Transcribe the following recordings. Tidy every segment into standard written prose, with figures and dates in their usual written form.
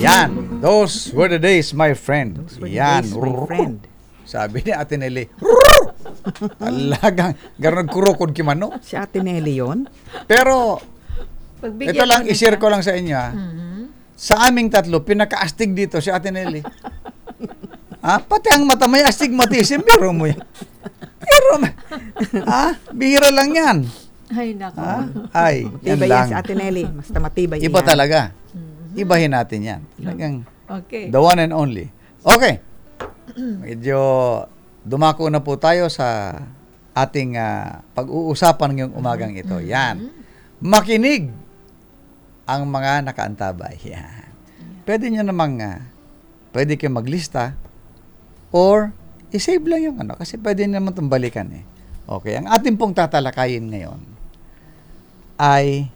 Yan. Those were the days, my friend. Those were the Yan. days, my friend. Sabi ni Ate Nelly, talagang ganon kurukod kimano. Si Ate Nelly yun? Pero, Pagbigyan ito lang, mo na i-share siya. ko lang sa inyo. Sa aming tatlo, pinakaastig dito si Ate Nelly. Pati ang mata may astigmatism, pero mo yan. Pero, bihira lang yan. Ay, nako. Ay, yan Matibay yan lang. si Ate Nelly. Basta matibay Iba yan. talaga. Ibahin natin yan. Talagang, Okay. the one and only. Okay. Medyo dumako na po tayo sa ating pag-uusapan ngayong umagang ito. Yan. Makinig ang mga nakaantabay. Yan. Pwede nyo namang, pwede kayo maglista or i-save lang yung ano kasi pwede naman itong balikan eh. Okay. Ang ating pong tatalakayin ngayon ay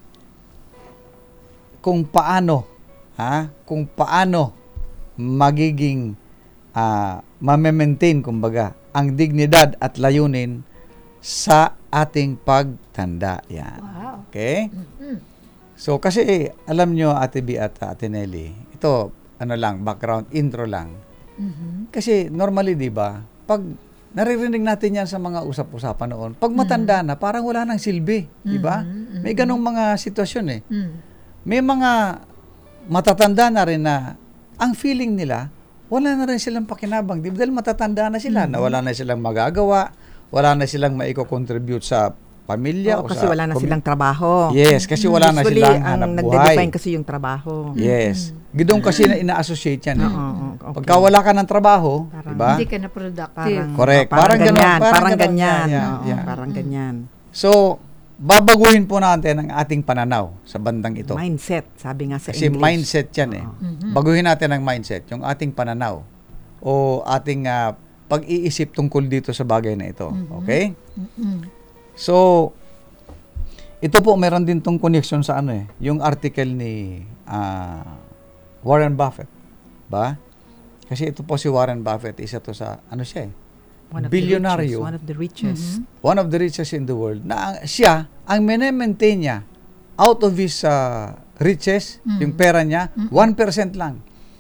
kung paano magiging ma-maintain kumbaga ang dignidad at layunin sa ating pagtanda. Yan. Wow. Okay? So kasi alam nyo Ate B at Ate Nelly, ito ano lang, background intro lang. Kasi normally 'di ba, pag naririnig natin yan sa mga usap-usapan noon, pag matanda na parang wala nang silbi, 'di ba? May ganong mga sitwasyon eh. May mga matatanda na rin na ang feeling nila, wala na rin silang pakinabang. Dahil matatanda na sila, na wala na silang magagawa, wala na silang maiko-contribute sa pamilya. Oo, kasi wala na silang trabaho. Yes, kasi wala na Usually, silang ang hanap nagde-define buhay. kasi yung trabaho. Yes. Gidong kasi na ina-associate yan. Eh. Okay. Pagka wala ka ng trabaho, Parang- di ba? Hindi ka na productive. Correct. Parang Parang ganyan. ganon, Parang ganon. ganyan. Yeah, Oo, yeah. Parang ganyan. So, babaguhin po natin ang ating pananaw sa bandang ito. Mindset, sabi nga sa Kasi English. mindset yan eh. Baguhin natin ang mindset, yung ating pananaw o ating pag-iisip tungkol dito sa bagay na ito. Okay? So, ito po meron din tong connection sa ano eh, yung article ni Warren Buffett. Ba? Kasi ito po si Warren Buffett, isa to sa, ano siya eh, One of bilyonaryo. The richest, one of the richest. One of the richest in the world, na siya, ang maintain niya, out of his riches, yung pera niya, 1% lang.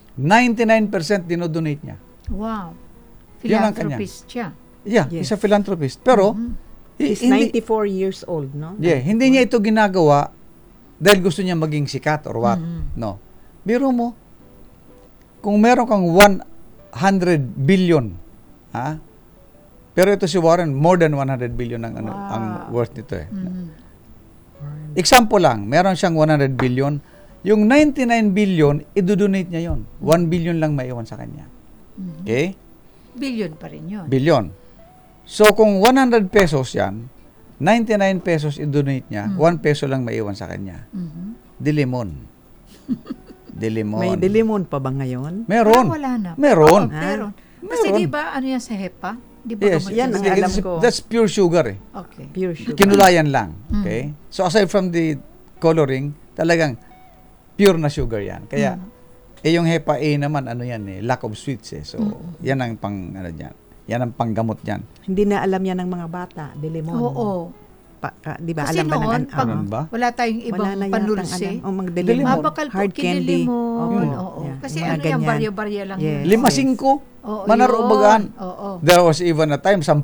99% dinodonate niya. Wow. Yun ang kanya. Philanthropist siya. Yeah, Yes. he's a philanthropist. Pero, He's 94 years old, no? hindi niya ito ginagawa dahil gusto niya maging sikat or what. No. Biro mo, kung meron kang 100 billion, pero ito si Warren, more than 100 billion ang, ang worth nito eh. Example lang, meron siyang 100 billion, yung 99 billion, idodonate niya yon. 1 billion lang maiwan sa kanya. Okay? Billion pa rin yun. Billion. So, kung 100 pesos yan, 99 pesos i-donate niya, 1 peso lang maiwan sa kanya. Dilimon. Dilimon. May dilimon pa ba ngayon? Meron. Parang wala na. Meron. Oo, meron. Kasi Meron. di ba, ano yan sa HEPA? Di ba Yes. gamot Yan yan? ang alam ko. That's pure sugar eh. Okay. Pure sugar. Kinulayan lang. Okay? So, aside from the coloring, talagang pure na sugar yan. Kaya, yung HEPA A naman, ano yan eh, lack of sweets eh. So, yan ang pang, ano dyan. Yan ang panggamot dyan. Hindi na alam yan ng mga bata, dilimon. Oo. Di ba Kasi alam ba ng noon, pag Ano ba? wala tayong ibang wala na yatang panulse, alam. O, magdilimon. mabakal po Hard candy. kinilimon. Opo. Oo. Yeah, Kasi yung ano mga yan, ganyan. barya-barya lang Yes. yun. 5-5. Oo, Manarubagan. yun. Oo. There was even a time, 10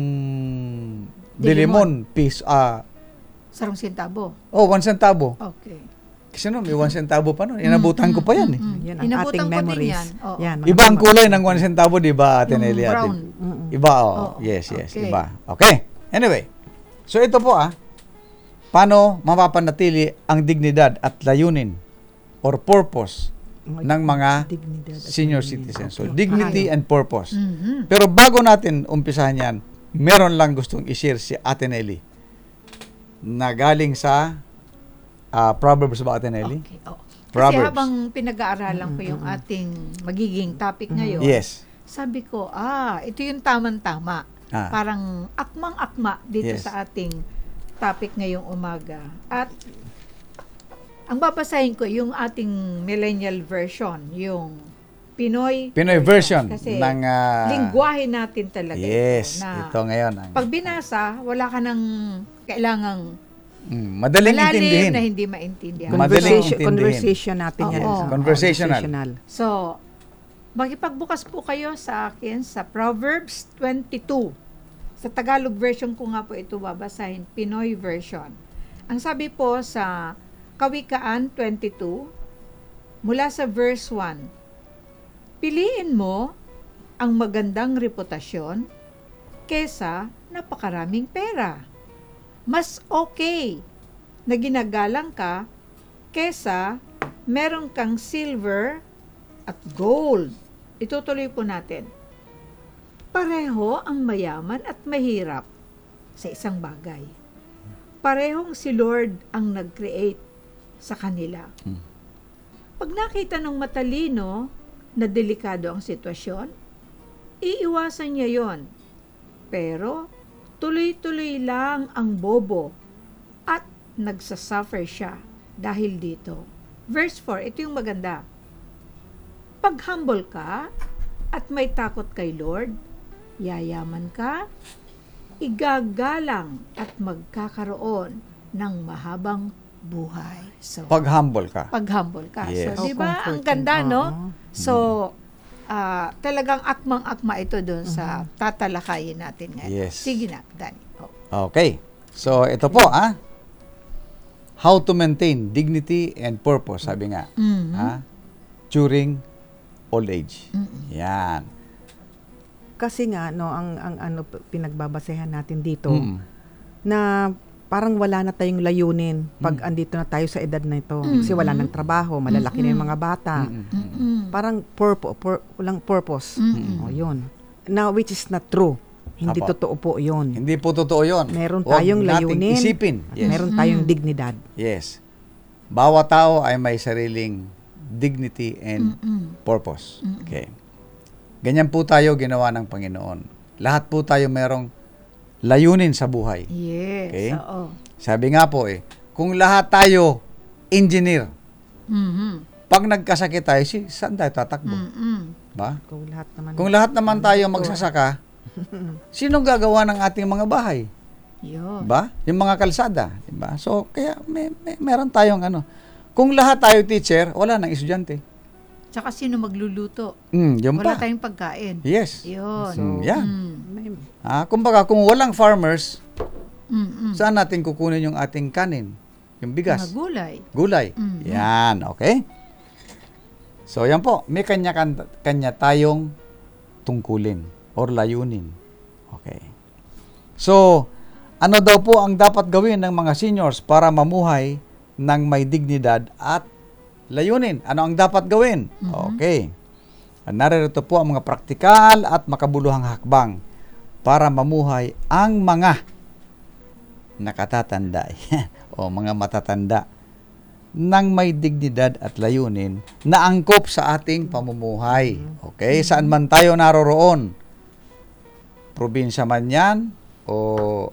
dilimon piece. Sarong sintabo. 1 centavo. Okay. Kasi noon, may 1 centavo pa noon. Inabutan ko pa yan eh. Yan ang Inabutan ating ko din memories. yan. Oo. Yan, mga Iba ang kulay ng 1 centavo, di ba, Ate Yung Nelly? brown. Iba, Oo. Yes, yes, Okay. iba. Okay. Anyway, so ito po paano mapapanatili ang dignidad at layunin or purpose ng mga Dignidad at senior layunin. citizens. So, Okay. dignity and purpose. Mhm. Pero bago natin umpisahan yan, meron lang gustong i-share si Ate Nelly na galing sa Proverbs ba, Ate Nelly? Okay. Oo. Kasi Proverbs. habang pinag-aaralan ko yung ating magiging topic ngayon, Yes. sabi ko, ito yung tamang-tama. Parang akmang-akma dito Yes. sa ating topic ngayong umaga. At ang babasahin ko yung ating millennial version, yung Pinoy version Kasi ng lingwahe natin talaga yes, ito. Na ito ngayon. pag binasa, wala ka nang kailangang Madaling malalim intindihin. na hindi maintindihan. Madaling Conversation, intindihin. conversation natin yan. Oo. Oo, Conversational. So, makipagbukas po kayo sa akin sa Proverbs 22. Sa Tagalog version ko nga po ito babasahin, Pinoy version. Ang sabi po sa Kawikaan 22, mula sa verse 1, piliin mo ang magandang reputasyon kesa napakaraming pera. Mas okay na ginagalang ka kesa meron kang silver at gold. Itutuloy po natin. Pareho ang mayaman at mahirap sa isang bagay. Parehong si Lord ang nag-create sa kanila. Pag nakita ng matalino na delikado ang sitwasyon, iiwasan niya yon. Pero tuloy-tuloy lang ang bobo at nagsasuffer siya dahil dito. Verse 4, ito yung maganda. Pag humble ka at may takot kay Lord, yayaman ka, igagalang at magkakaroon ng mahabang buhay. So, Pag humble ka. pag humble ka. Yes. So, di ba? Ang comforting. ganda, no? Oo. So, talagang akmang-akma ito doon sa tatalakayin natin ngayon. Yes. Sige na, Danny. Oh. Okay. So, ito po, how to maintain dignity and purpose, sabi nga. During old age. Yan. Kasi nga, no, ang ano pinagbabasehan natin dito, Mm. na parang wala na tayong layunin pag andito na tayo sa edad na ito. Kasi wala nang trabaho, malalaki na yung mga bata. Parang walang purpose. O, yun. Now, which is not true. Hindi Apo. totoo po yun. Hindi po totoo yun. Meron Huwag tayong nating layunin. isipin. Yes. Meron tayong dignidad. Yes. Bawat tao ay may sariling dignity and purpose. Okay. Ganyan po tayo ginawa ng Panginoon. Lahat po tayo merong layunin sa buhay. Yes. Okay. Oo. Sabi nga po kung lahat tayo engineer, pag nagkasakit tayo, saan tayo tatakbo? Ba? Kung lahat naman tayo magsasaka, sinong gagawa ng ating mga bahay? Yun. Ba? Yung mga kalsada, di ba? So kaya meron tayong Kung lahat tayo teacher, wala nang estudyante. Tsaka sino magluluto? Yun Wala pa. tayong pagkain. Yes. Yun. Yan. may- Kumbaga, kung walang farmers, Mm-mm. saan natin kukunin yung ating kanin? Yung Mga bigas? gulay. Gulay. Yan, okay? So, yan po. May kanya tayong tungkulin or layunin. Okay. So, ano daw po ang dapat gawin ng mga seniors para mamuhay ng may dignidad at layunin? Ano ang dapat gawin? Okay. Narito po ang mga praktikal at makabuluhang hakbang para mamuhay ang mga nakatatanda o mga matatanda ng may dignidad at layunin na angkop sa ating pamumuhay. Okay? Saan man tayo naroroon? Probinsya man yan o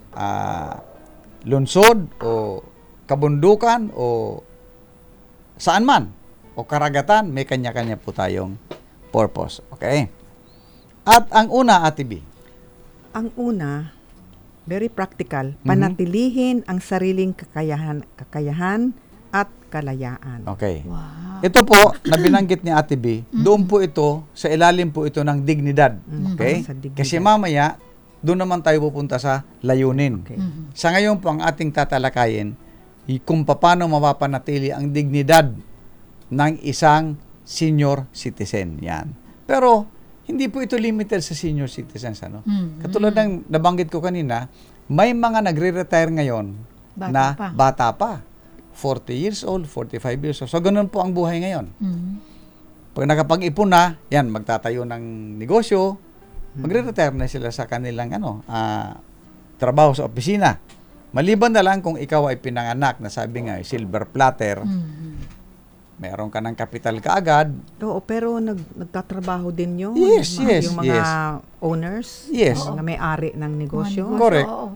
lungsod o kabundukan o saan man o karagatan, may kanya-kanya po tayong purpose. Okay? At ang una, Ate B. Ang una, very practical, panatilihin ang sariling kakayahan at kalayaan. Okay. Wow. Ito po, na binanggit ni Ate B, doon po ito, sa ilalim po ito ng dignidad. Okay? Sa dignidad. Kasi mamaya, doon naman tayo pupunta sa layunin. Okay. Sa ngayon po, ang ating tatalakayin, kung paano mapapanatili ang dignidad ng isang senior citizen. Yan. Pero, hindi po ito limited sa senior citizens. Katulad ng nabanggit ko kanina, may mga nagre-retire ngayon na bata pa. 40 years old, 45 years old. So, ganun po ang buhay ngayon. Pag nakapag-ipon na, yan, magtatayo ng negosyo, magre-retire na sila sa kanilang trabaho sa opisina. Maliban na lang kung ikaw ay pinanganak na sabi nga, silver platter, meron ka ng kapital kaagad. Oo, pero nagtatrabaho din yun. Yes, yes, Yung mga yes. owners, Yes. mga may-ari ng negosyo. Correct. Oo.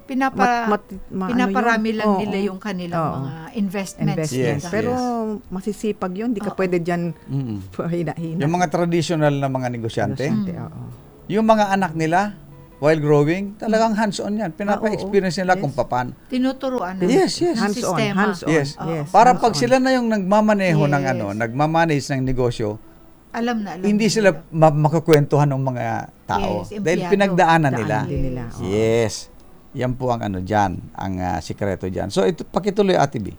ano Pinaparami yun? lang Oo. nila yung kanilang Oo. mga investments. Yes, Pero yes. masisipag yun, di ka pwede dyan Mm-mm. hina-hina. Yung mga traditional na mga negosyante, Oo. yung mga anak nila, while growing, talagang hands-on yan. Pinapa-experience nila Yes. kung paano. Tinuturuan ng Yes, yes. ng Hands-on, sistema. hands-on. Yes. Yes, Para pag hands-on. sila na yung nagmamaneho ng Yes. nagmamanage ng negosyo, Alam na, alam hindi na sila nila. makakwentuhan ng mga tao. Yes, Dahil empleyado. pinagdaanan Daan nila. din nila. Oo. Yes. Yan po ang dyan, ang sikreto dyan. So, ito, pakituloy, Ate B.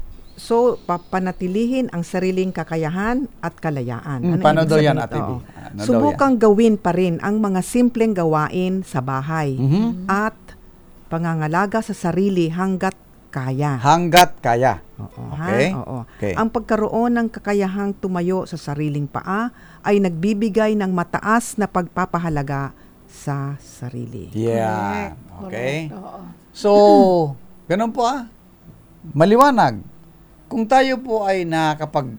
So, papanatilihin ang sariling kakayahan at kalayaan. Paano ibig daw yan, sabihin? Ate B? Oo. Ano daw Subukang gawin pa rin ang mga simpleng gawain sa bahay Mhm. at pangangalaga sa sarili hanggat kaya. Hanggat kaya. Oo, Okay. Oo. Okay. Ang pagkaroon ng kakayahang tumayo sa sariling paa ay nagbibigay ng mataas na pagpapahalaga sa sarili. Yeah. Correct, Okay. correct, oo. So, ganun po maliwanag. Kung tayo po ay nakakapag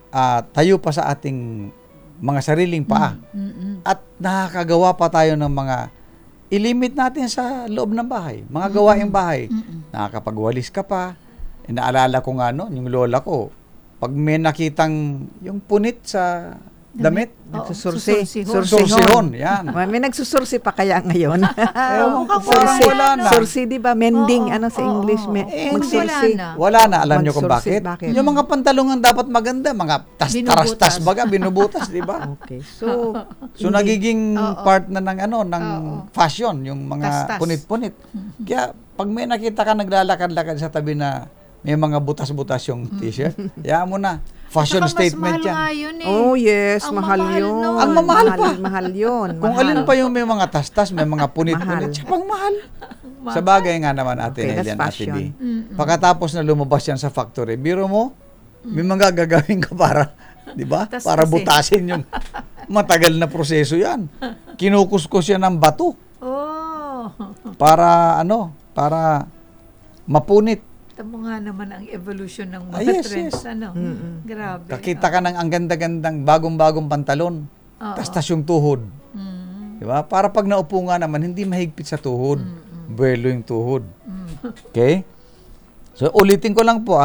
tayo pa sa ating mga sariling paa at nakakagawa pa tayo ng mga ilimit natin sa loob ng bahay, mga gawaing bahay. Nakakapagwalis ka pa. Naalala ko nga yung lola ko, pag may nakitang yung punit sa damit, Nagsusursi. susursihon. sursihon, yan. May nagsusursi pa kaya ngayon? Ewan ko, Mukhang parang sursi. wala na. Sursi, di ba? Mending, Oo, sa oo, English. oo. Magsursi. Wala na. Wala na. Alam nyo kung Magsursi, bakit? bakit? Yung mga pantalongan dapat maganda, mga tarastas baga, binubutas, di ba? Okay. So, So nagiging Oo. part na ng ng Oo. fashion, yung mga Tastas. punit-punit. Kaya pag may nakita ka naglalakad-lakad sa tabi na may mga butas-butas yung t-shirt, hayaan mo na. Fashion Saka mas statement mahal yan. nga yun eh. oh yes, Ang mahal mamahal yun. nun. Ang mamahal pa. Mahal yun. Kung mahal. alin pa yung may mga tastas, may mga punit-punit, Mahal. siya pang mahal. Sa bagay nga naman, Ate Okay, Nelly that's and Ate fashion. B. Pagkatapos na lumabas yan sa factory, biro mo, may mga gagawin ka para, di ba? Tas Para kasi. butasin yung matagal na proseso yan. Kinukuskus yan ng bato Oh. para para mapunit. Ito mo nga naman ang evolution ng mga Yes, trends. yes. Grabe. Kakita ka ng ang ganda-gandang bagong-bagong pantalon. Oo. Tas yung tuhod. Mm. Di ba? Para pag naupo nga naman, hindi mahigpit sa tuhod. Buwelo yung tuhod. Okay? So, ulitin ko lang po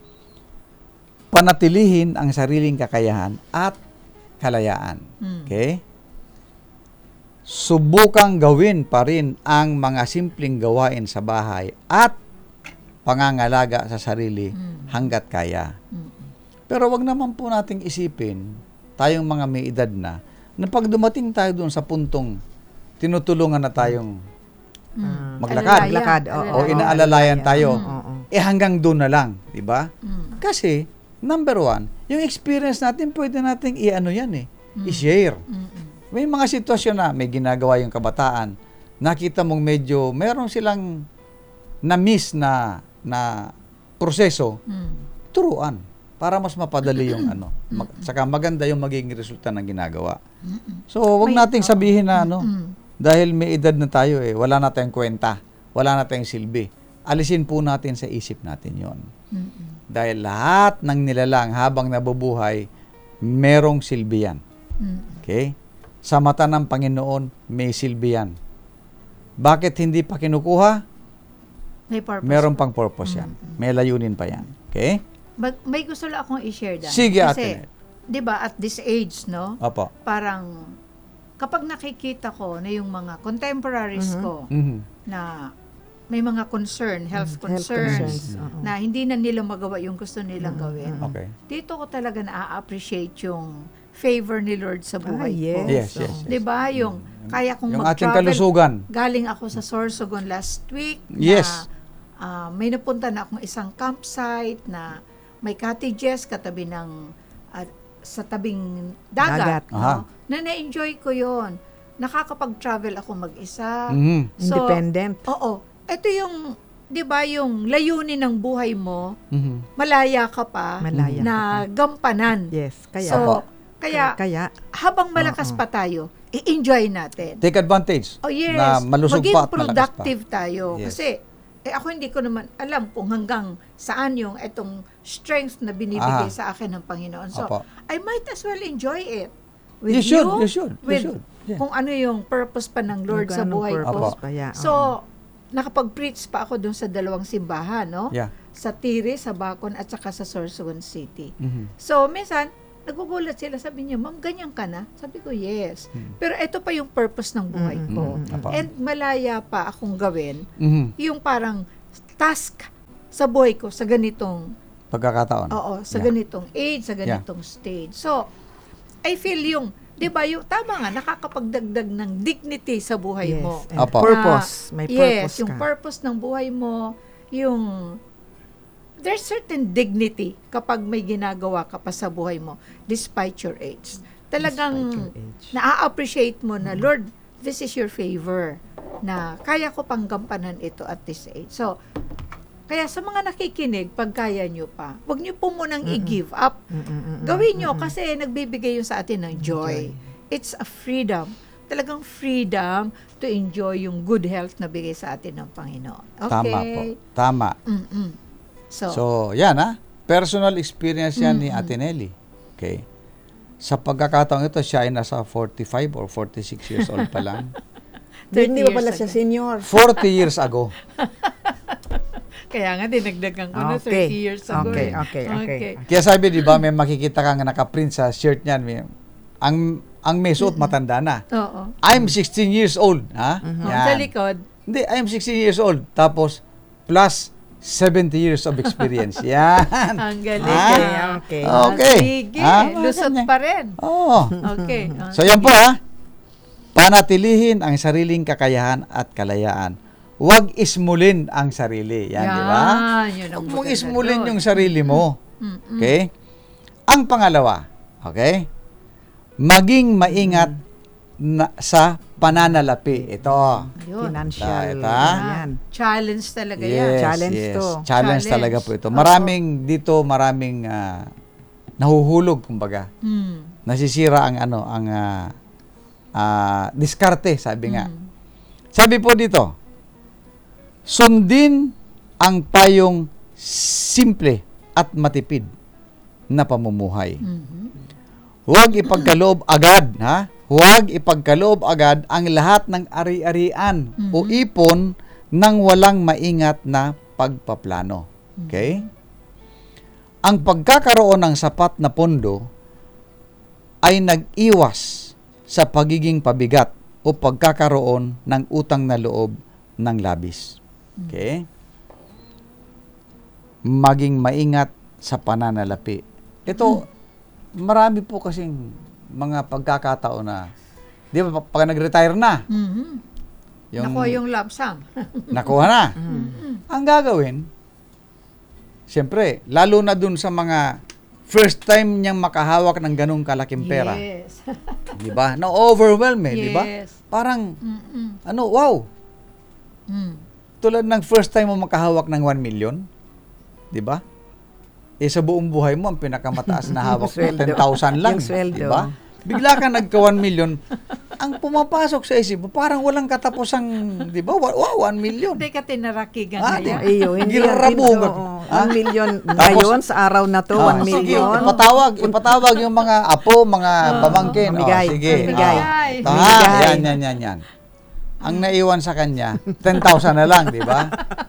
panatilihin ang sariling kakayahan at kalayaan. Okay? Subukang gawin pa rin ang mga simpleng gawain sa bahay at pangangalaga sa sarili hanggat kaya. Pero wag naman po nating isipin, tayong mga may edad na pag dumating tayo doon sa puntong tinutulungan na tayong maglakad Maglakad, o inaalalayan tayo, Oo. hanggang doon na lang, di ba? Kasi, number one, yung experience natin, pwede nating i-share. May mga sitwasyon na may ginagawa yung kabataan, nakita mong medyo, meron silang na-miss na proseso, turuan para mas mapadali yung saka maganda yung magiging resulta ng ginagawa. So, wag nating sabihin na dahil may edad na tayo wala na tayong kwenta, wala na tayong silbi. Alisin po natin sa isip natin yon. Dahil lahat ng nilalang habang nabubuhay, merong silbi yan. Okay? Sa mata ng Panginoon, may silbi yan. Bakit hindi pa kinukuha? May purpose. Meron pang purpose yan. May layunin pa yan. Okay? May gusto lang akong i-share dyan. Sige, Kasi, Ate. di ba, at this age, no? Opo. Parang, kapag nakikita ko na yung mga contemporaries ko Mhm. na may mga concern, health Health concerns, oo. na hindi na nila magawa yung gusto nilang gawin. Okay. Dito ko talaga na-appreciate yung favor ni Lord sa buhay ko. Yes, yes. Di ba? Yung kaya kong Yung ating mag-travel. kalusugan. Galing ako sa Sorsogon last week. Yes. Na, may napunta na akong isang campsite na may cottages katabi ng sa tabing dagat. Dagat. Aha. No? Na na-enjoy ko yon. Nakakapag-travel ako mag-isa. Mhm. So, Independent. Oo. Ito yung, di ba, yung layunin ng buhay mo, Mhm. malaya ka pa, Malaya na gampanan. Yes, kaya. So, kaya, kaya, habang malakas pa tayo, i-enjoy natin. Take advantage. Oh yes, Na malusog maging pa at malakas pa. productive tayo. Yes. Kasi, ako hindi ko naman alam kung hanggang saan yung etong strength na binibigay sa akin ng Panginoon. So, Opo. I might as well enjoy it. With You should. with Yeah. kung ano yung purpose pa ng Lord sa Magkano buhay purpose ko. pa, yeah, So, nakapag-preach pa ako dun sa 2 simbahan, no? Yeah. Sa Tiri, sa Bacon, at saka sa Sorsogon City. Mhm. So, minsan, nagugulat sila, sabi niya, ma'am, ganyan ka na? Sabi ko, yes. Pero ito pa yung purpose ng buhay ko. Apa. And malaya pa akong gawin Mhm. yung parang task sa buhay ko sa ganitong, Pagkakataon. oo, sa Yeah. ganitong age, sa ganitong stage. So, I feel yung, di ba, yung tama nga, nakakapagdagdag ng dignity sa buhay Yes. mo. And Apa. purpose. May purpose Yes, yung ka. purpose ng buhay mo, yung there's certain dignity kapag may ginagawa ka pa sa buhay mo despite your age. Talagang Despite your age. na-appreciate mo na, Lord, this is your favor na kaya ko pang gampanan ito at this age. So, kaya sa mga nakikinig, pag kaya nyo pa, huwag nyo po munang i-give up. Gawin nyo kasi nagbibigay yun sa atin ng joy. It's a freedom. Talagang freedom to enjoy yung good health na bigay sa atin ng Panginoon. Okay? Tama po. Tama. Mm-mm. So, yan personal experience yan ni Ate Nelly. Okay. Sa pagkakataong ito, siya ay nasa 45 or 46 years old pa lang. 30 Hindi ba pala years siya ago. senior? 40 years ago. Kaya nga, dinagdagan ko na Okay. 30 years ago. Okay, eh. okay. Kaya sabi, di ba, may makikita kang nakaprint sa shirt niyan. Ang may suot, matanda na. Oo. I'm 16 years old. Ha? Oh, Yan. sa likod. Hindi, I'm 16 years old. Tapos, plus 70 years of experience. Yan. Ang galing. Ah, Okay. Okay. Sige. Ah, Lusot ganyan. pa rin. Oo. Okay. So, yan po Panatilihin ang sariling kakayahan at kalayaan. Huwag ismulin ang sarili. Yan, di ba? Yun ang Huwag mong maganda ismulin doon. yung sarili mo. Mm-mm. Okay? Ang pangalawa, okay? Maging maingat sa pananalapi. Ito. Yun. Financial. Ito. Yan. Challenge talaga Yes, yan. Challenge yes. to. Challenge Challenge. talaga po ito. Oo. Maraming nahuhulog, kumbaga. Hmm. Nasisira ang diskarte, sabi nga. Sabi po dito, sundin ang payong simple at matipid na pamumuhay. Huwag ipagkaloob agad, Huwag ipagkaloob agad ang lahat ng ari-arian o ipon ng walang maingat na pagpaplano. Okay? Ang pagkakaroon ng sapat na pondo ay nag-iwas sa pagiging pabigat o pagkakaroon ng utang na loob ng labis. Okay? Maging maingat sa pananalapi. Ito, marami po kasing mga pagkakataon na, di ba, pag nag-retire na, Nakuha yung lump sum. nakuha na. Ang gagawin, siyempre, lalo na dun sa mga first time niyang makahawak ng ganung kalaking pera. Yes. Di ba? Na-overwhelm di ba? Yes. Parang, Mm-mm. wow. Mm. Tulad ng first time mo makahawak ng 1 million, di ba? Sa buong buhay mo, ang pinakamataas na hawak mo, Sweldo. 10,000 lang. Yung sweldo. Di ba? Bigla ka nagka 1 million, ang pumapasok sa isip mo, parang walang katapusang, di ba? Wow, 1 million. Hindi ka tinarakigan Ah, ngayon. Iyo, hindi Girarabungan. yan. Ah? 1 million Tapos- ngayon sa araw na to, 1 Sige, million. ipatawag yung mga apo, mga pamangkin. Mamigay. Sige. Mamigay. Mamigay. Yan. Ang naiwan sa kanya, 10,000 na lang, di ba?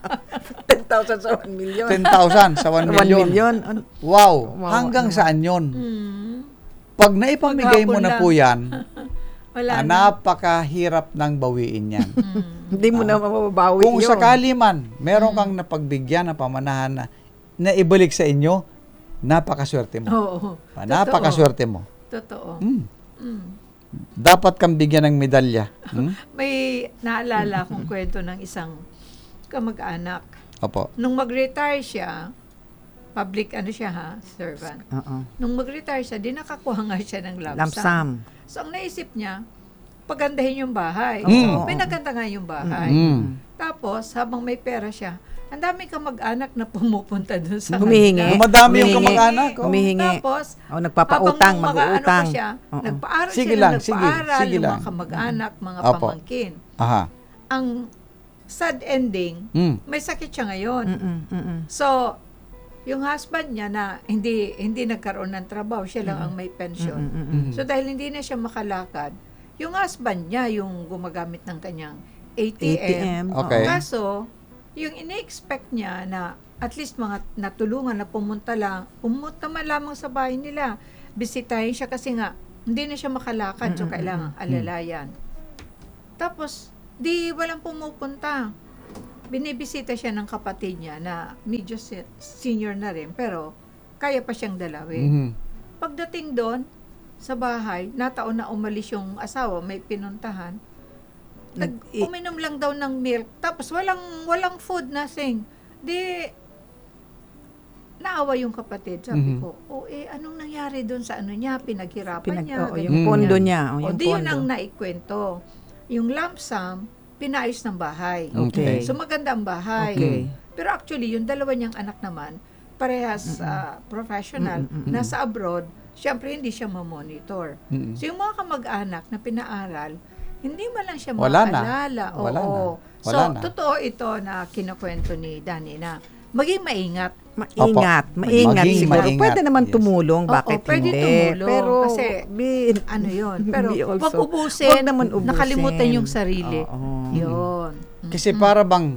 10,000 sa 1 million. 10,000 sa 1 1 million. million. Wow, Wow, hanggang saan yun? Mm. Pag naipamigay mo Paghapon na lang. po yan, Wala na. napakahirap ng bawiin yan. Hindi mo na mababawi Kung yun. sakali man, meron kang napagbigyan na pamanahan na ibalik sa inyo, napakaswerte mo. Oo. Napakaswerte mo. Totoo. Mm. Mm. Dapat kang bigyan ng medalya. May naalala akong kwento ng isang kamag-anak. Opo. Nung mag-retire siya, public servant. Oo. Nung mag-retire siya, di nakakuha nga siya ng lump Lump sum. sum. So, ang naisip niya, pagandahin yung bahay. Mm. So, pinaganda nga yung bahay. Mm. Tapos, habang may pera siya, ang daming kamag-anak na pumupunta dun sa Humihingi. kanya. Dumadami yung Humihingi. kamag-anak. Oh. Humihingi. Tapos, O, nagpapautang, habang mag-uutang. pa siya, Oo. nagpaaral Sige siya lang, ng nagpaaral, sige yung lang. mga kamag-anak, mga Apo. pamangkin. Aha. Ang sad ending, Mm. may sakit siya ngayon. Mm-mm. So, yung husband niya na hindi nagkaroon ng trabaho, siya lang ang may pension. Mm. So, dahil hindi na siya makalakad, yung husband niya yung gumagamit ng kanyang ATM. ATM. Okay. oo. Kaso, yung ine-expect niya na at least mga natulungan na pumunta man lamang sa bahay nila, bisitahin siya kasi nga, hindi na siya makalakad, so kailangan alalayan. Tapos, di walang pumupunta. Binibisita siya ng kapatid niya na medyo senior na rin, pero kaya pa siyang dalawin. Mhm. Pagdating doon, sa bahay, nataon na umalis yung asawa, may pinuntahan. Uminom lang daw ng milk, tapos walang food, nothing. Di, naawa yung kapatid. Sabi ko, anong nangyari doon sa ano niya? Pinaghirapan niya. Yung pondo niya. O, di yun ang naikwento. Yung lump sum, pinayos ng bahay. Okay. So, maganda ang bahay. Okay. Pero actually, yung dalawa niyang anak naman, parehas professional, nasa abroad, syempre hindi siya ma-monitor. So, yung mga kamag-anak na pinaaral, hindi man lang siya Wala na. maalala. Wala na. So, Wala na. totoo ito na kinukwento ni Danny na maging maingat. Maingat Maging siguro. maingat. Pwede naman Yes. tumulong, bakit pwede hindi? tumulong. Pero, Kasi, ano yun. Pero, be also- wag ubusin. wag naman ubusin. Nakalimutan yung sarili. Oo. Yun. Kasi para bang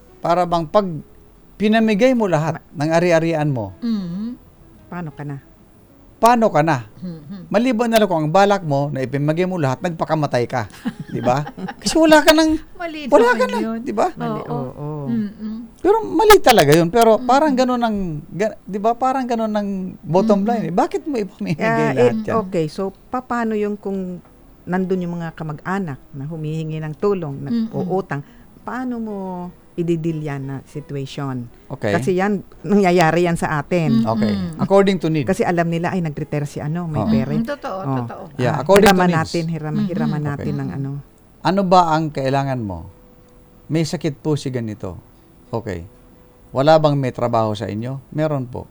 pag pinamigay mo lahat ng ari-arian mo, Paano ka na? paano ka na? Maliban na lang kung ang balak mo na ipamigay mo lahat, nagpakamatay ka. Di ba? Kasi wala ka nang, Mali wala ka naman na. yun. Di ba? Mali, Oo. oo. Pero mali talaga yun. Pero parang ganun ang, di ba? Parang ganun ang bottom line. Bakit mo ipamimigay lahat yan? Okay, so paano yung kung nandun yung mga kamag-anak na humihingi ng tulong, uutang, paano mo ididil yan na situation? Okay. Kasi yan, nangyayari yan sa atin. Okay. According to need. Kasi alam nila, ay, nag-retire si ano, may Oo. pera. Totoo, Oh. totoo. Yeah, according to hiraman needs. natin, hiraman natin Okay. ng ano. Ano ba ang kailangan mo? May sakit po si ganito. Okay. Wala bang may trabaho sa inyo? Meron po.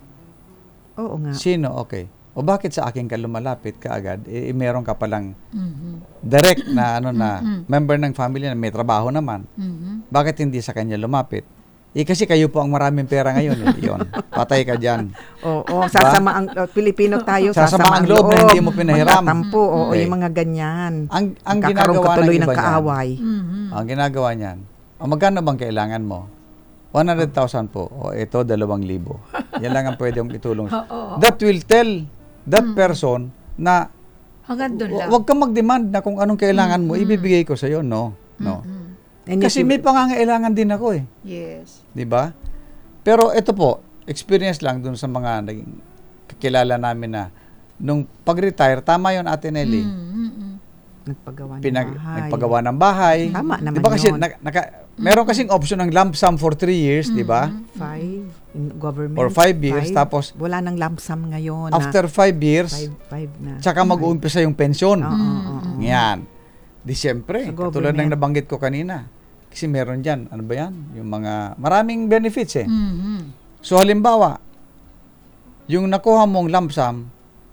Oo nga. Sino? Okay. O bakit sa akin ka lumalapit ka agad? Meron ka palang direct na member ng family na may trabaho naman. Bakit hindi sa kanya lumapit? Kasi kayo po ang maraming pera ngayon. Yun. Patay ka dyan. Oo, sasama ang Pilipino tayo, Sasama ang loob na hindi mo pinahiram. Magtatampo, oo, Okay. yung mga ganyan. Ang Kakaroon ginagawa ka tuloy ng ng iba kaaway. ang ginagawa niyan, magkano bang kailangan mo? 100,000 po. O ito, 2,000. Yan lang ang pwede mong itulong. That will tell that person na Hanggang doon lang. huwag kang mag-demand na kung anong kailangan mo, ibibigay ko sa'yo. No. No. And Kasi may pangangailangan din ako eh. Yes. Di ba? Pero ito po, experience lang dun sa mga naging kakilala namin na nung pag-retire, tama yun Ate Nelly, nagpagawa ng bahay. nagpagawa ng bahay. Tama naman Di ba kasi yun. meron kasing option ng lump sum for 3 years, di ba? 5 in government. Or 5 years, tapos wala nang lump sum ngayon. after 5 years, 5 na. tsaka mag-uumpisa yung pensyon. Oo. Yan. Di siyempre, Sa katulad ng government. nabanggit ko kanina. Kasi meron dyan, ano ba yan? Yung mga, maraming benefits eh. So halimbawa, yung nakuha mong lump sum,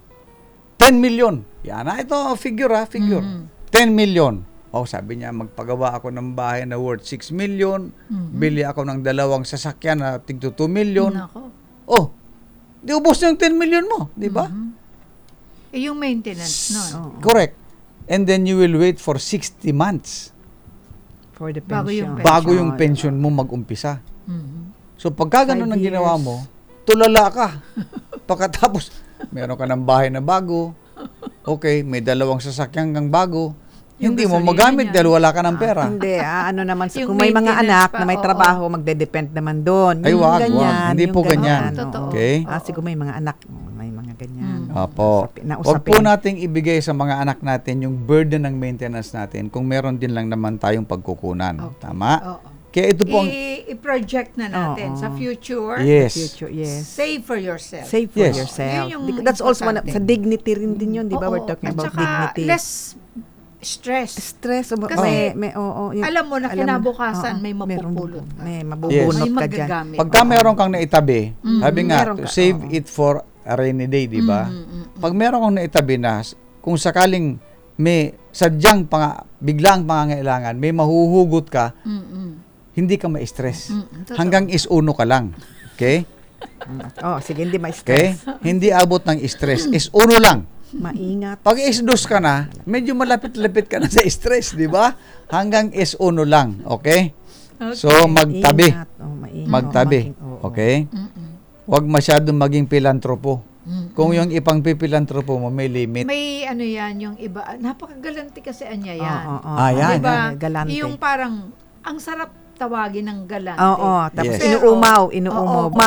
10 million. Yan na, ito, figure. 10 million. Oh, sabi niya, magpagawa ako ng bahay na worth 6 million, bili ako ng 2 sasakyan na tigto 2 million. Nako. Oh, di ubos na yung 10 million mo, di ba? Yung maintenance nun. Oo. Correct. And then you will wait for 60 months For the Bago yung pension. bago yung pension mo mag-umpisa. So pagka ganun 5 ang ginawa years. mo, tulala ka. Pagkatapos, meron ka ng bahay na bago. Okay, may 2 sasakyan kang bago. Yung Hindi mo gasolina magamit niya. dahil wala ka ng pera. Hindi, ano naman, Yung kung may mga maintenance anak pa, na may oo. trabaho, magde-depend naman doon. Ay, Yung wag. ganyan, Hindi yung po ganyan. oo. Totoo. Okay? Siguro may mga anak, may mga ganyan. Opo. Nausapin. Huwag po nating ibigay sa mga anak natin yung burden ng maintenance natin kung meron din lang naman tayong pagkukunan. Tama? Oo. Kaya ito po ang... I-project na natin Oo. sa future. Yes. Future, yes. Save for yourself. Save for Yes. yourself. Yun yung That's also one importante. sa dignity rin din yun, di ba? Oo. We're talking At about saka, dignity. less stress. Stress. Kasi, oo, alam mo na kinabukasan may meron- mapupulot ka. May mabubunot May ka dyan. magagamit. Pagka meron kang naitabi, sabi nga, Meron to ka, save oo. it for a rainy day, di ba? Pag meron kang naitabi na, kung sakaling may sadyang biglang pangangailangan, may mahuhugot ka, hindi ka ma-stress. Totoo. Hanggang is-uno ka lang. Okay? Sige, hindi Okay? ma-stress. Hindi abot ng stress. Is-uno lang. Maingat. Pag is-dos ka na, medyo malapit-lapit ka na sa stress, di ba? Hanggang is-uno lang. Okay? So, magtabi. Maingat. Maingat. Magtabi. Oo. Okay? Huwag masyadong maging pilantropo. Kung yung ipangpipilantropo mo, may limit. May ano yan, yung iba, napakagalante kasi anya yan. Yan. Diba? Galante. Yung parang, ang sarap tawagin ng galante. Oo, tapos Yes. inuumaw. Oo.